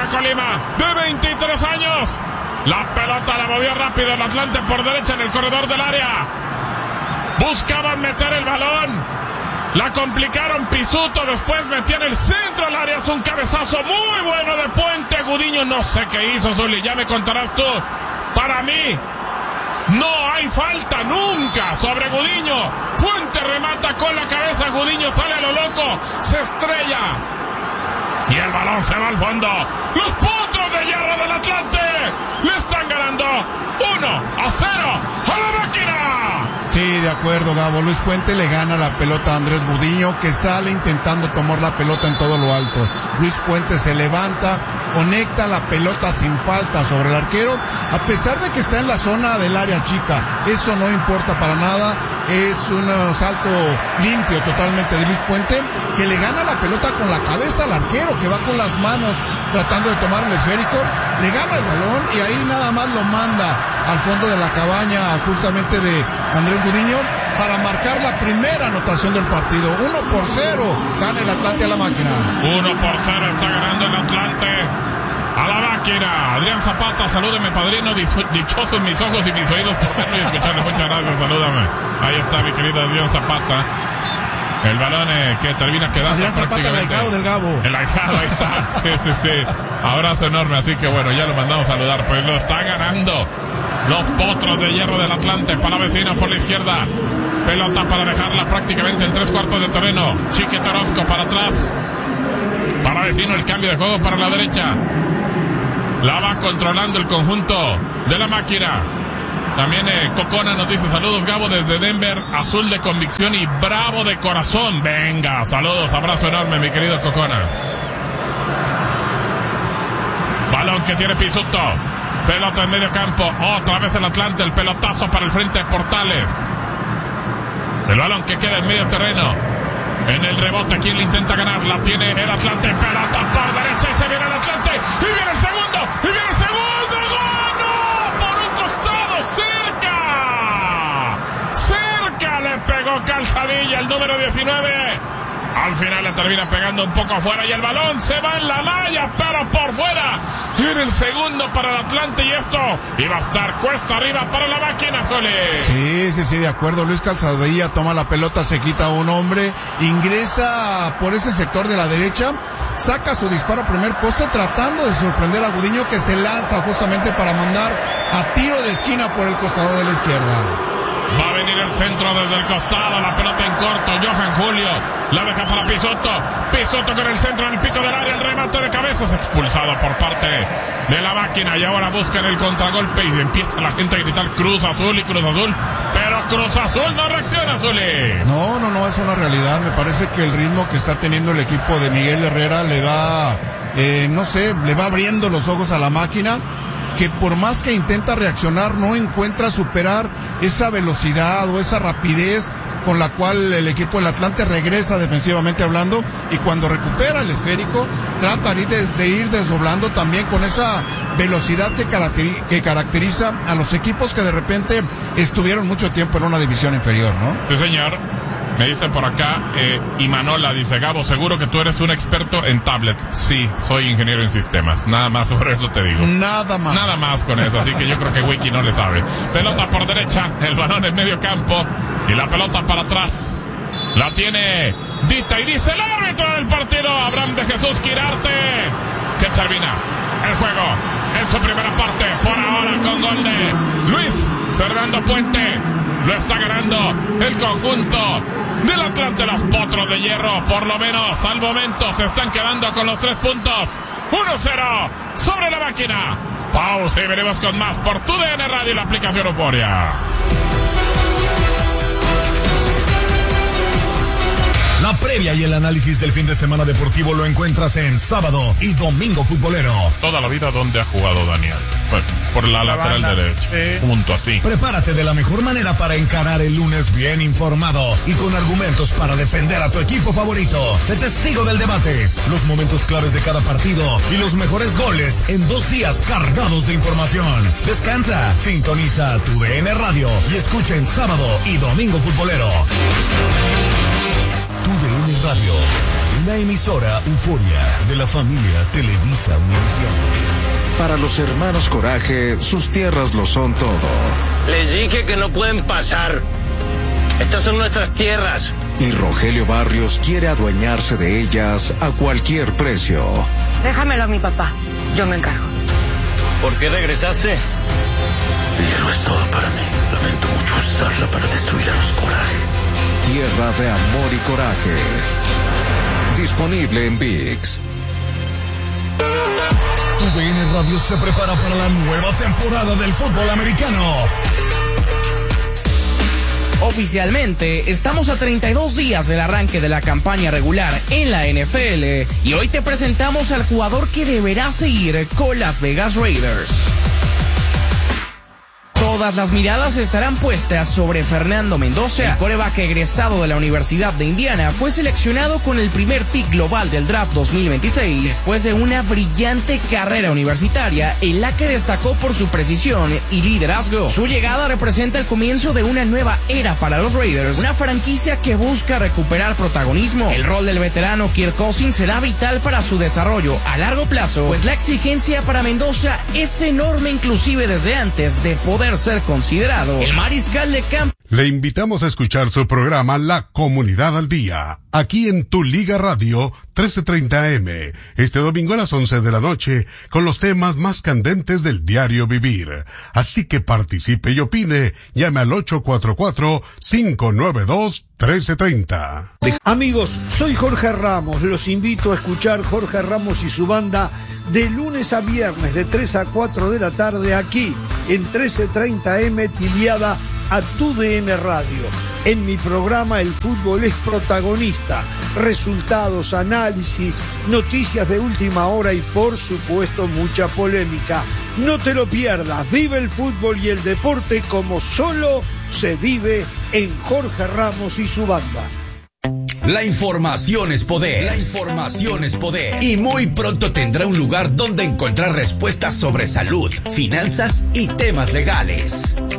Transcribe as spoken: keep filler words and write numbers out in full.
Colima, de veintitrés años. La pelota la movió rápido el Atlante por derecha en el corredor del área. Buscaban meter el balón. La complicaron. Pisuto después metió en el centro del área. Es un cabezazo muy bueno de Puente. Gudiño no sé qué hizo, Zuli. Ya me contarás tú. Para mí no hay falta nunca sobre Gudiño. Puente remata con la cabeza. Gudiño sale a lo loco. Se estrella. Y el balón se va al fondo. Los Potros de Hierro del Atlante le están ganando uno a cero a la máquina. Sí, de acuerdo, Gabo. Luis Puente le gana la pelota a Andrés Gudiño, que sale intentando tomar la pelota en todo lo alto. Luis Puente se levanta, conecta la pelota sin falta sobre el arquero, a pesar de que está en la zona del área chica. Eso no importa para nada. Es un salto limpio totalmente de Luis Puente, que le gana la pelota con la cabeza al arquero, que va con las manos tratando de tomar el esférico. Le gana el balón y ahí nada más lo manda al fondo de la cabaña justamente de Andrés Gudiño para marcar la primera anotación del partido. Uno por cero gana el Atlante a la máquina. Uno por cero está ganando el Atlante a la máquina. Adrián Zapata, salúdeme, padrino. Dichosos mis ojos y mis oídos por verlo y escucharle. Muchas gracias, salúdame. Ahí está mi querido Adrián Zapata. El balón eh, que termina quedando Adrián Zapata, el ahijado del Gabo. El ahijado, ahí está. Sí, sí, sí. Abrazo enorme, así que bueno, ya lo mandamos a saludar. Pues lo está ganando los Potros de Hierro del Atlante. Para Vecino por la izquierda. Pelota para dejarla prácticamente en tres cuartos de terreno. Chiquito Orozco para atrás. Para Vecino el cambio de juego para la derecha. La va controlando el conjunto de la máquina. También eh, Cocona nos dice saludos, Gabo, desde Denver, azul de convicción y bravo de corazón. Venga, saludos, abrazo enorme, mi querido Cocona. Balón que tiene Pisuto. Pelota en medio campo. Otra vez el Atlante, el pelotazo para el frente de Portales. El balón que queda en medio terreno. En el rebote, quien le intenta ganar, la tiene el Atlante. Pelota por derecha y se viene el Atlante. Y viene el segundo, y viene el segundo. Le pegó Calzadilla, el número diecinueve. Al final le termina pegando un poco afuera y el balón se va en la malla, pero por fuera. Era el segundo para el Atlante y esto iba a estar cuesta arriba para la máquina, Sole. Sí, sí, sí, de acuerdo. Luis Calzadilla toma la pelota, se quita a un hombre, ingresa por ese sector de la derecha, saca su disparo a primer poste tratando de sorprender a Gudiño, que se lanza justamente para mandar a tiro de esquina por el costado de la izquierda. Va a venir el centro desde el costado, la pelota en corto, Johan Julio, la deja para Pisuto, Pisuto con el centro en el pico del área, el remate de cabezas, expulsado por parte de la máquina y ahora buscan el contragolpe y empieza la gente a gritar Cruz Azul y Cruz Azul, pero Cruz Azul no reacciona, Zuli. No, no, no, es una realidad, me parece que el ritmo que está teniendo el equipo de Miguel Herrera le va, eh, no sé, le va abriendo los ojos a la máquina, que por más que intenta reaccionar no encuentra superar esa velocidad o esa rapidez con la cual el equipo del Atlante regresa defensivamente hablando, y cuando recupera el esférico trata de, de ir desdoblando también con esa velocidad que, caracteri- que caracteriza a los equipos que de repente estuvieron mucho tiempo en una división inferior, ¿no? Sí, señor. Me dice por acá, eh, Imanola dice, Gabo, seguro que tú eres un experto en tablets. Sí, soy ingeniero en sistemas. Nada más sobre eso te digo. Nada más. Nada más con eso, así que yo creo que Wiki no le sabe. Pelota por derecha, el balón en medio campo y la pelota para atrás. La tiene Dita y dice el árbitro del partido, Abraham de Jesús Quirarte, que termina el juego en su primera parte, por ahora con gol de Luis Fernando Puente. Lo está ganando el conjunto del Atlante, los Potros de Hierro, por lo menos al momento se están quedando con los tres puntos. uno cero sobre la máquina. Pausa y veremos con más por tu D N Radio y la aplicación Euforia. La previa y el análisis del fin de semana deportivo lo encuentras en Sábado y Domingo Futbolero. Toda la vida donde ha jugado Daniel. Bueno, por la, la lateral banda, derecha. Sí. Junto así. Prepárate de la mejor manera para encarar el lunes bien informado y con argumentos para defender a tu equipo favorito. Sé testigo del debate, los momentos claves de cada partido y los mejores goles en dos días cargados de información. Descansa, sintoniza tu D N Radio y escucha en Sábado y Domingo Futbolero. Tu D N Radio, una emisora Euforia de la familia Televisa Univisión. Para los hermanos Coraje, sus tierras lo son todo. Les dije que no pueden pasar. Estas son nuestras tierras. Y Rogelio Barrios quiere adueñarse de ellas a cualquier precio. Déjamelo a mi papá, yo me encargo. ¿Por qué regresaste? El hierro es todo para mí. Lamento mucho usarla para destruir a los Coraje. Tierra de amor y coraje. Disponible en ViX. Tu D N Radio se prepara para la nueva temporada del fútbol americano. Oficialmente, estamos a treinta y dos días del arranque de la campaña regular en la N F L y hoy te presentamos al jugador que deberá seguir con Las Vegas Raiders. Todas las miradas estarán puestas sobre Fernando Mendoza. El quarterback egresado de la Universidad de Indiana fue seleccionado con el primer pick global del draft dos mil veintiséis después de una brillante carrera universitaria en la que destacó por su precisión y liderazgo. Su llegada representa el comienzo de una nueva era para los Raiders, una franquicia que busca recuperar protagonismo. El rol del veterano Kirk Cousins será vital para su desarrollo a largo plazo, pues la exigencia para Mendoza es enorme, inclusive desde antes de poder ser considerado el mariscal de campo. Le invitamos a escuchar su programa La Comunidad al Día, aquí en Tu Liga Radio trece treinta A M, este domingo a las once de la noche, con los temas más candentes del diario vivir. Así que participe y opine, llame al ocho cuatro cuatro, cinco nueve dos, uno tres tres cero. Amigos, soy Jorge Ramos, los invito a escuchar Jorge Ramos y su banda de lunes a viernes de tres a cuatro de la tarde aquí en trece treinta A M tiliada a Tu D N Radio. En mi programa el fútbol es protagonista, resultados, análisis, noticias de última hora y por supuesto mucha polémica. No te lo pierdas, vive el fútbol y el deporte como solo se vive en Jorge Ramos y su banda. La información es poder. La información es poder. Y muy pronto tendrá un lugar donde encontrar respuestas sobre salud, finanzas y temas legales.